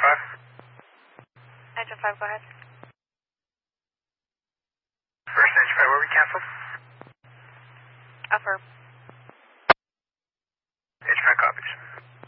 Engine 5, go ahead. First engine 5, where we canceled? Affirm.